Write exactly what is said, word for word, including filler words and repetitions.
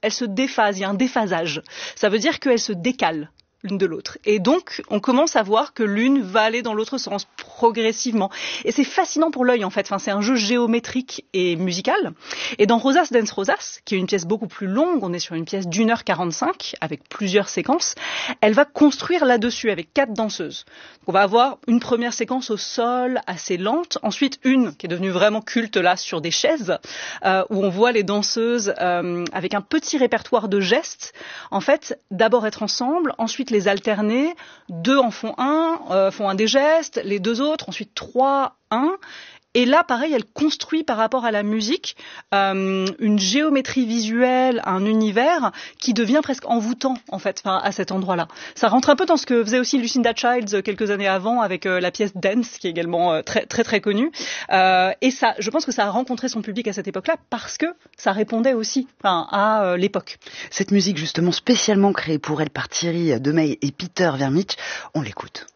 elles se déphasent, il y a un déphasage. Ça veut dire qu'elles se décalent l'une de l'autre. Et donc, on commence à voir que l'une va aller dans l'autre sens progressivement. Et c'est fascinant pour l'œil, en fait. Enfin, c'est un jeu géométrique et musical. Et dans Rosas Dance Rosas, qui est une pièce beaucoup plus longue, on est sur une pièce d'une heure quarante-cinq, avec plusieurs séquences, elle va construire là-dessus avec quatre danseuses. Donc, on va avoir une première séquence au sol, assez lente. Ensuite, une qui est devenue vraiment culte, là, sur des chaises, euh, où on voit les danseuses euh, avec un petit répertoire de gestes. En fait, d'abord être ensemble, ensuite les alterner, deux en font un, euh, font un des gestes, les deux autres, ensuite trois, un. Et là, pareil, elle construit par rapport à la musique euh, une géométrie visuelle, un univers qui devient presque envoûtant, en fait, enfin, à cet endroit-là. Ça rentre un peu dans ce que faisait aussi Lucinda Childs quelques années avant avec euh, la pièce Dance, qui est également euh, très très très connue. Euh, et ça, je pense que ça a rencontré son public à cette époque-là parce que ça répondait aussi enfin, à euh, l'époque. Cette musique justement spécialement créée pour elle par Thierry Demey et Peter Vermich, on l'écoute.